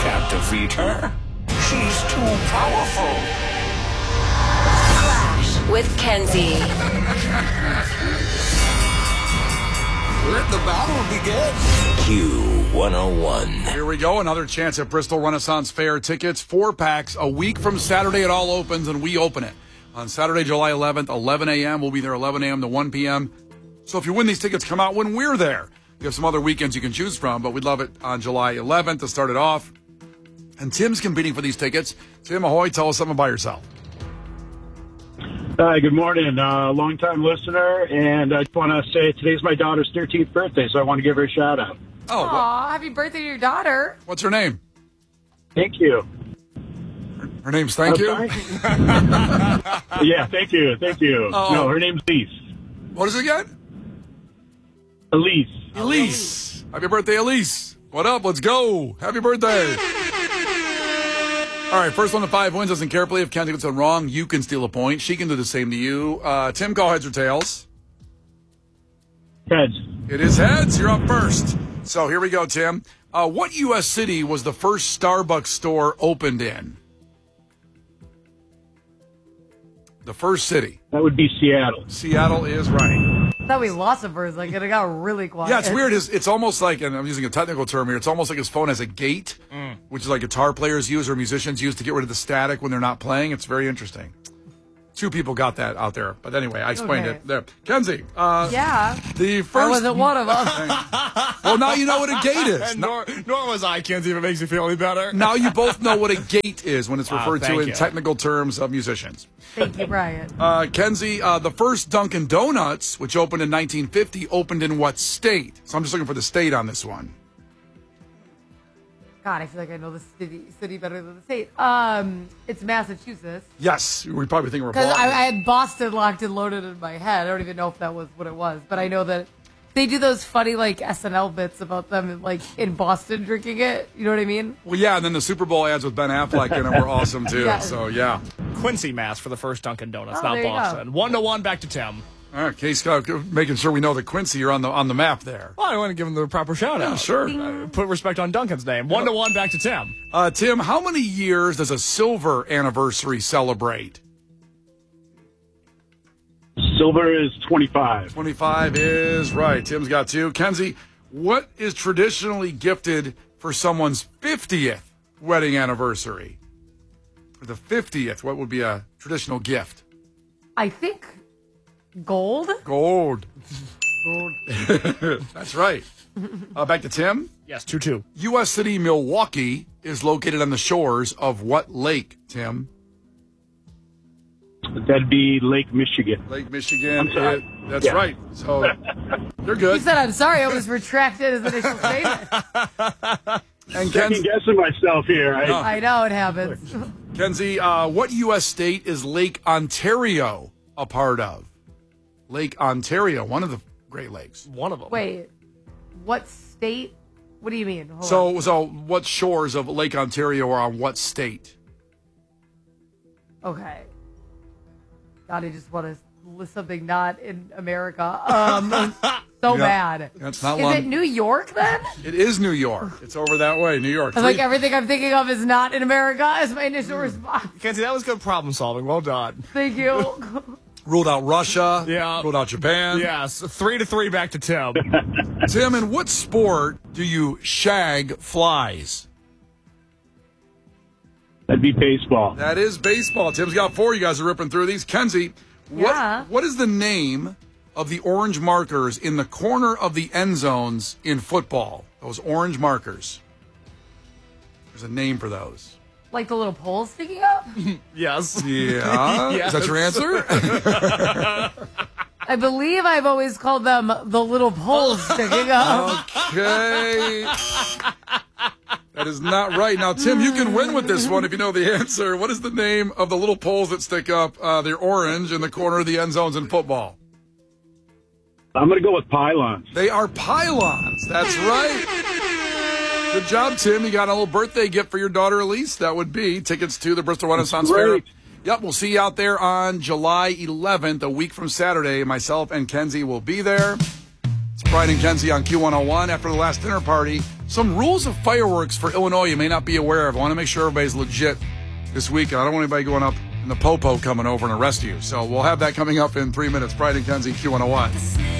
can't defeat her. She's too powerful. Flash with Kenzie. Let the battle begin. Q101. Here we go. Another chance at Bristol Renaissance Fair tickets. 4 packs a week from Saturday. It all opens, and we open it on Saturday, July 11th, 11 a.m. We'll be there 11 a.m. to 1 p.m. So if you win these tickets, come out when we're there. We have some other weekends you can choose from, but we'd love it on July 11th to start it off. And Tim's competing for these tickets. Tim, ahoy, tell us something about yourself. Hi, good morning. Long-time listener, and I just want to say today's my daughter's 13th birthday, so I want to give her a shout-out. Oh, Aw, happy birthday to your daughter. what's her name? Thank you. Her name's Thank You? Sorry? Yeah, thank you. Oh. No, her name's Elise. What is it again? Elise. Elise. Happy birthday, Elise. What up? Let's go. Happy birthday. All right, first one to 5 wins. Listen carefully. If Kenzie gets it wrong, you can steal a point. She can do the same to you. Tim, call heads or tails. Heads. It is heads. You're up first. So here we go, Tim. What U.S. city was the first Starbucks store opened in? The first city. That would be Seattle. Seattle is right. I thought we lost him for a second. It got really quiet. Yeah, it's weird. It's almost like, and I'm using a technical term here, it's almost like his phone has a gate, which is like guitar players use or musicians use to get rid of the static when they're not playing. It's very interesting. 2 people got that out there. But anyway, I explained Okay. it there. Kenzie. Yeah. The first. I wasn't one of them. Well, now you know what a gate is. Nor was I, Kenzie, if it makes you feel any better. Now you both know what a gate is when it's referred to thank in you. technical terms of musicians. Thank you, Brian. Kenzie, the first Dunkin' Donuts, which opened in 1950, opened in what state? So I'm just looking for the state on this one. God, I feel like I know the city better than the state. It's Massachusetts. Yes, we probably think we're Because Boston. I had Boston locked and loaded in my head. I don't even know if that was what it was. But I know that they do those funny, like, SNL bits about them, like, in Boston drinking it. You know what I mean? Well, yeah, and then the Super Bowl ads with Ben Affleck in it were awesome, too. Yeah. So, yeah. Quincy, Mass for the first Dunkin' Donuts, Oh, not there you go. Boston. 1-1 back to Tim. All right, Case, making sure we know that Quincy, you're on the map there. Well, I want to give him the proper shout out. Sure. Put respect on Duncan's name. 1-1 back to Tim. Tim, how many years does a silver anniversary celebrate? Silver is 25. 25 is right. Tim's got 2. Kenzie, what is traditionally gifted for someone's 50th wedding anniversary? For the 50th, what would be a traditional gift? I think gold. Gold. That's right. Back to Tim. Yes, 2-2. U.S. city Milwaukee is located on the shores of what lake, Tim? That'd be Lake Michigan. Lake Michigan. I'm sorry. That's Yeah. right. So you're He good. said, I'm sorry, I was retracted his initial statement. And Second guessing myself here. I know it happens. Kenzie, what U.S. state is Lake Ontario a part of? Lake Ontario, one of the Great Lakes. One of them. Wait, what state? What do you mean? Hold on. So what shores of Lake Ontario are on what state? Okay. God, I just want to list something not in America. So bad. That's not Is long. it New York then? It is New York. It's over that way, New York. I was like, everything I'm thinking of is not in America is my initial response. Kenzie, that was good problem solving. Well done. Thank you. Ruled out Russia. Yeah. Ruled out Japan. Yes, 3-3 back to Tim. Tim, in what sport do you shag flies? That'd be baseball. That is baseball. Tim's got 4. You guys are ripping through these. Kenzie, Yeah. what is the name of the orange markers in the corner of the end zones in football? Those orange markers. There's a name for those. Like the little poles sticking up? Yes. Yeah. Yes. Is that your answer? I believe I've always called them the little poles sticking up. Okay. That is not right. Now, Tim, you can win with this one if you know the answer. What is the name of the little poles that stick up? They're orange in the corner of the end zones in football. I'm going to go with pylons. They are pylons. That's right. Good job, Tim. You got a little birthday gift for your daughter, Elise. That would be tickets to the Bristol Renaissance Fair. Great. Yep, we'll see you out there on July 11th, a week from Saturday. Myself and Kenzie will be there. It's Brian and Kenzie on Q101. After the last dinner party, Some rules of fireworks for Illinois you may not be aware of. I want to make sure everybody's legit this weekend. I don't want anybody going up in the popo coming over and arrest you. So we'll have that coming up in 3 minutes. Brian and Kenzie, Q101.